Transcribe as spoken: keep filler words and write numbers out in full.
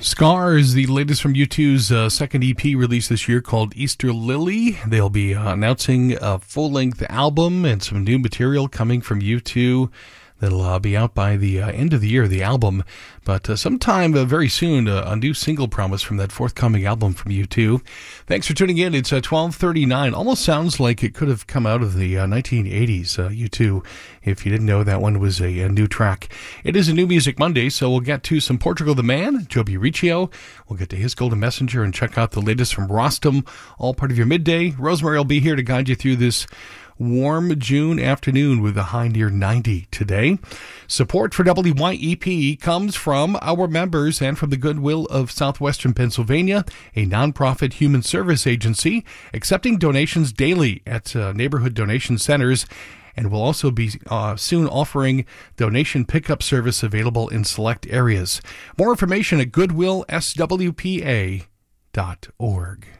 Scar is the latest from U two's uh, second E P release this year called Easter Lily. They'll be uh, announcing a full-length album and some new material coming from U two. That'll uh, be out by the uh, end of the year, the album. But uh, sometime uh, very soon, uh, a new single promise from that forthcoming album from U two. Thanks for tuning in. It's uh, twelve thirty-nine. Almost sounds like it could have come out of the uh, nineteen eighties, uh, U two, if you didn't know that one was a, a new track. It is a New Music Monday, so we'll get to some Portugal the Man, Joby Riccio. We'll get to his Golden Messenger and check out the latest from Rostam, all part of your midday. Rosemary will be here to guide you through this warm June afternoon with a high near ninety today. Support for W Y E P comes from our members and from the Goodwill of Southwestern Pennsylvania, a nonprofit human service agency accepting donations daily at uh, neighborhood donation centers, and will also be uh, soon offering donation pickup service available in select areas. More information at goodwill s w p a dot org.